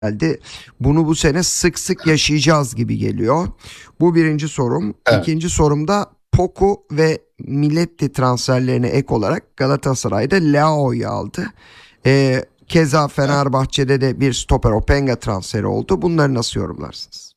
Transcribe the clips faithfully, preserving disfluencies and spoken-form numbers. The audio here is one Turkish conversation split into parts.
geldi. Bunu bu sene sık sık yaşayacağız gibi geliyor. Bu birinci sorum. Evet. İkinci sorum da Poku ve Miletti transferlerine ek olarak Galatasaray'da Leao'yu aldı. Ee, keza Fenerbahçe'de de bir stoper Openga transferi oldu. Bunları nasıl yorumlarsınız?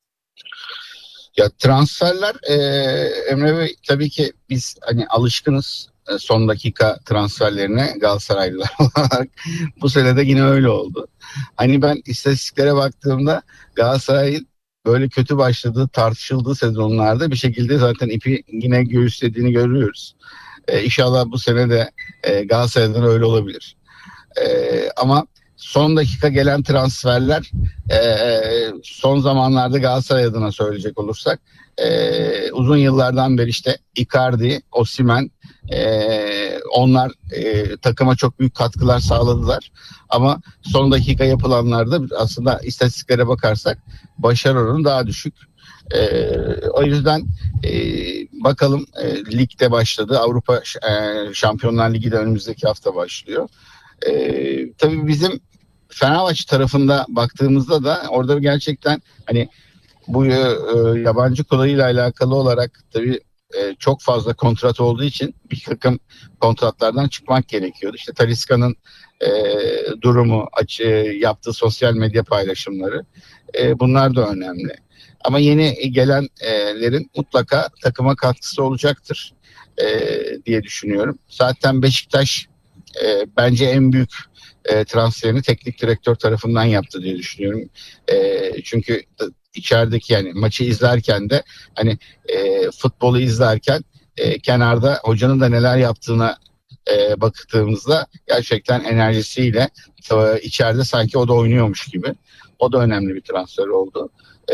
Ya transferler e, Emre Bey, tabii ki biz hani alışkınız e, son dakika transferlerine Galatasaraylılar olarak. Bu sene de yine öyle oldu. Hani ben istatistiklere baktığımda Galatasaray'ın böyle kötü başladığı tartışıldığı sezonlarda bir şekilde zaten ipi yine göğüslediğini görüyoruz. E, İnşallah bu sene de e, Galatasaray'dan öyle olabilir. Ee, ama son dakika gelen transferler e, son zamanlarda Galatasaray adına söyleyecek olursak e, uzun yıllardan beri işte Icardi, Osimhen, e, onlar e, takıma çok büyük katkılar sağladılar. Ama son dakika yapılanlarda aslında istatistiklere bakarsak başarı oranı daha düşük. E, o yüzden e, bakalım, e, ligde başladı. Avrupa e, Şampiyonlar Ligi de önümüzdeki hafta başlıyor. Ee, tabii bizim Fenerbahçe tarafında baktığımızda da orada gerçekten hani bu e, e, yabancı kuralıyla alakalı olarak tabii e, çok fazla kontrat olduğu için bir takım kontratlardan çıkmak gerekiyordu. İşte Talisca'nın e, durumu, açı, yaptığı sosyal medya paylaşımları, e, bunlar da önemli. Ama yeni gelenlerin mutlaka takıma katkısı olacaktır e, diye düşünüyorum. Zaten Beşiktaş e, bence en büyük e, transferini teknik direktör tarafından yaptı diye düşünüyorum. E, çünkü içerideki, yani maçı izlerken de hani e, futbolu izlerken e, kenarda hocanın da neler yaptığına e, baktığımızda gerçekten enerjisiyle e, içeride sanki o da oynuyormuş gibi. O da önemli bir transfer oldu. E,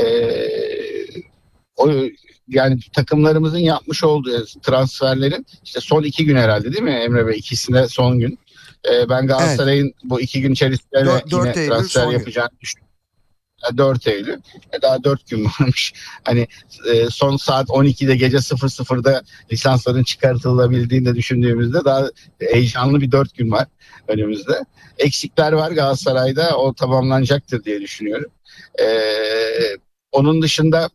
o yani takımlarımızın yapmış olduğu transferlerin işte son iki gün herhalde, değil mi Emre Bey? İkisinde son gün. Ee, ben Evet. Galatasaray'ın bu iki gün içerisinde de yine dört Eylül transfer son gün. yapacağını düşünüyorum. dört Eylül. E, daha dört gün varmış. Hani e, son saat on ikide, gece sıfır sıfırda lisansların çıkartılabildiğini de düşündüğümüzde daha heyecanlı bir dört gün var önümüzde. Eksikler var Galatasaray'da. O tamamlanacaktır diye düşünüyorum. Ee, onun dışında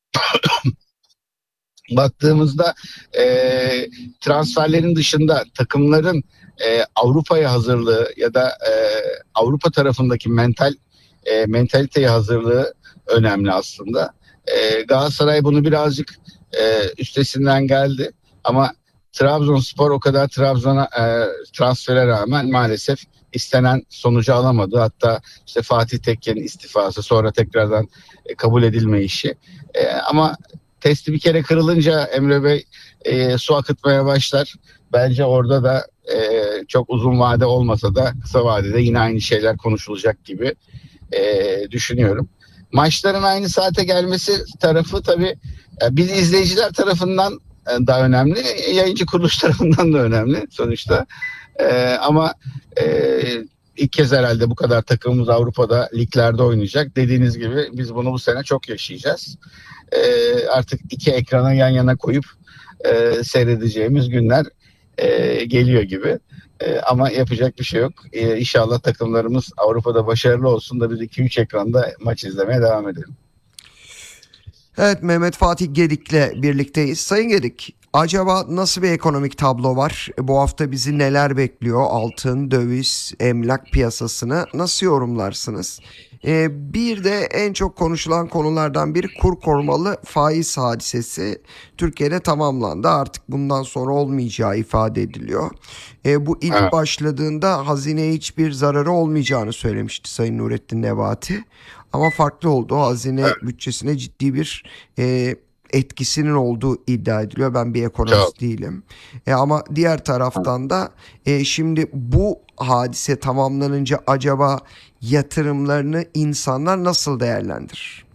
baktığımızda e, transferlerin dışında takımların e, Avrupa'ya hazırlığı ya da e, Avrupa tarafındaki mental e, mentaliteye hazırlığı önemli aslında. E, Galatasaray bunu birazcık e, üstesinden geldi ama Trabzonspor o kadar Trabzon'a e, transfere rağmen maalesef istenen sonucu alamadı. Hatta işte Fatih Tekke'nin istifası, sonra tekrardan e, kabul edilmeyişi. E, ama testi bir kere kırılınca Emre Bey e, su akıtmaya başlar. Bence orada da e, çok uzun vade olmasa da kısa vadede yine aynı şeyler konuşulacak gibi e, düşünüyorum. Maçların aynı saate gelmesi tarafı tabii e, biz izleyiciler tarafından e, da önemli, yayıncı kuruluş tarafından da önemli sonuçta. E, ama e, ilk kez herhalde bu kadar takımımız Avrupa'da liglerde oynayacak. Dediğiniz gibi biz bunu bu sene çok yaşayacağız. E, artık iki ekrana yan yana koyup e, seyredeceğimiz günler e, geliyor gibi. E, ama yapacak bir şey yok. E, inşallah takımlarımız Avrupa'da başarılı olsun da biz iki üç ekranda maç izlemeye devam edelim. Evet, Mehmet Fatih Gedik'le birlikteyiz. Sayın Gedik, acaba nasıl bir ekonomik tablo var? E, Bu hafta bizi neler bekliyor? Altın, döviz, emlak piyasasını nasıl yorumlarsınız? E, bir de en çok konuşulan konulardan biri kur korumalı faiz hadisesi. Türkiye'de tamamlandı. Artık bundan sonra olmayacağı ifade ediliyor. E, bu ilk Evet. başladığında hazineye hiçbir zararı olmayacağını söylemişti Sayın Nurettin Nebati. Ama farklı oldu. Hazine bütçesine ciddi bir e, etkisinin olduğu iddia ediliyor. Ben bir Çok. ekonomist değilim. E, ama diğer taraftan da e, şimdi bu hadise tamamlanınca acaba yatırımlarını insanlar nasıl değerlendirir?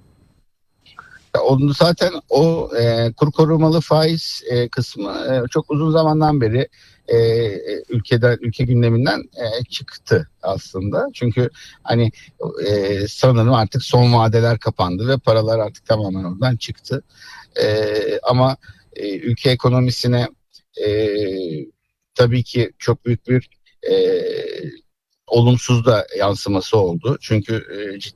Onu zaten o e, kur korumalı faiz e, kısmı e, çok uzun zamandan beri e, ülkeden ülke gündeminden e, çıktı aslında. Çünkü hani e, sanırım artık son vadeler kapandı ve paralar artık tamamen oradan çıktı. E, ama e, ülke ekonomisine e, tabii ki çok büyük bir e, olumsuz da yansıması oldu. Çünkü e,